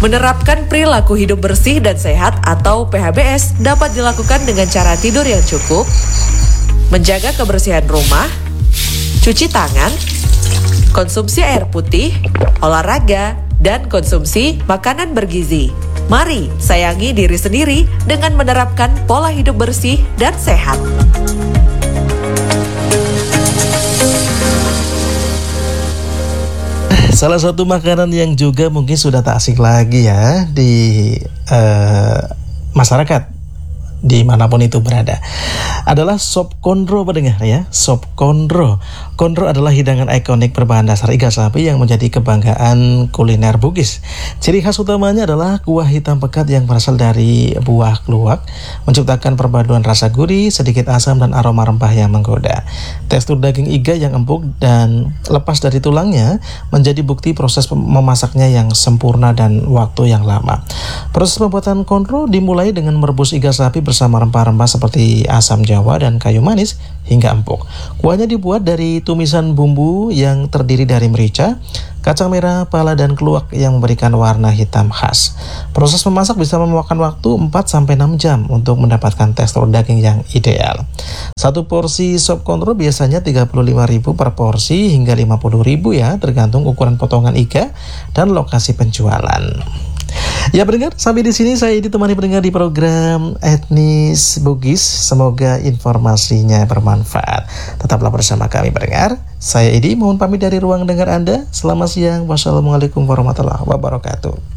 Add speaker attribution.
Speaker 1: Menerapkan perilaku hidup bersih dan sehat atau PHBS dapat dilakukan dengan cara tidur yang cukup, menjaga kebersihan rumah, cuci tangan, konsumsi air putih, olahraga, dan konsumsi makanan bergizi. Mari sayangi diri sendiri dengan menerapkan pola hidup bersih dan sehat.
Speaker 2: Salah satu makanan yang juga mungkin sudah tak asing lagi ya di masyarakat dimanapun itu berada adalah sop kondro, pendengar ya. Sop kondro. Kondro adalah hidangan ikonik berbahan dasar iga sapi yang menjadi kebanggaan kuliner Bugis. Ciri khas utamanya adalah kuah hitam pekat yang berasal dari buah keluak, menciptakan perpaduan rasa gurih, sedikit asam dan aroma rempah yang menggoda. Tekstur daging iga yang empuk dan lepas dari tulangnya menjadi bukti proses memasaknya yang sempurna dan waktu yang lama. Proses pembuatan kondro dimulai dengan merebus iga sapi bersama rempah-rempah seperti asam jawa dan kayu manis hingga empuk. Kuahnya dibuat dari tumisan bumbu yang terdiri dari merica, kacang merah, pala, dan keluak yang memberikan warna hitam khas. Proses memasak bisa memakan waktu 4-6 jam untuk mendapatkan tekstur daging yang ideal. Satu porsi sop kondro biasanya 35.000 per porsi hingga 50.000 ya, tergantung ukuran potongan iga dan lokasi penjualan. Ya pendengar, sampai di sini saya ditemani pendengar di program Etnis Bugis. Semoga informasinya bermanfaat. Tetaplah bersama kami pendengar. Saya Edi, mohon pamit dari ruang dengar Anda. Selamat siang. Wassalamualaikum warahmatullahi wabarakatuh.